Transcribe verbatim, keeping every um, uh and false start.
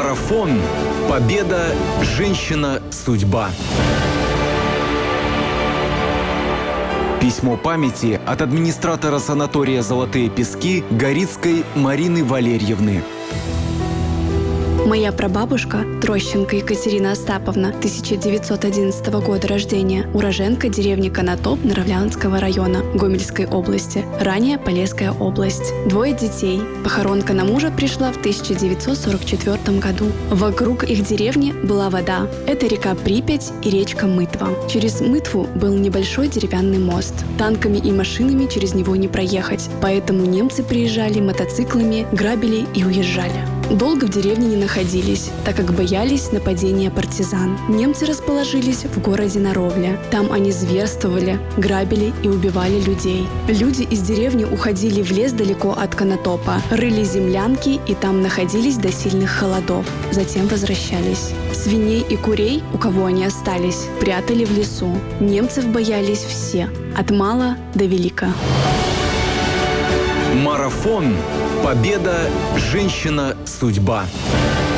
Марафон. Победа. Женщина. Судьба. Письмо памяти от администратора санатория «Золотые пески» Горицкой Марины Валерьевны. Моя прабабушка, Трощенко Екатерина Остаповна, тысяча девятьсот одиннадцатого года рождения, уроженка деревни Конотоп Наравлянского района Гомельской области, ранее Полесская область. Двое детей. Похоронка на мужа пришла в тысяча девятьсот сорок четвёртом году. Вокруг их деревни была вода. Это река Припять и речка Мытва. Через Мытву был небольшой деревянный мост. Танками и машинами через него не проехать, поэтому немцы приезжали мотоциклами, грабили и уезжали. Долго в деревне не находились, так как боялись нападения партизан. Немцы расположились в городе Наровля. Там они зверствовали, грабили и убивали людей. Люди из деревни уходили в лес далеко от Конотопа, рыли землянки и там находились до сильных холодов. Затем возвращались. Свиней и курей, у кого они остались, прятали в лесу. Немцев боялись все, от мала до велика. Марафон. Победа. Женщина. Судьба.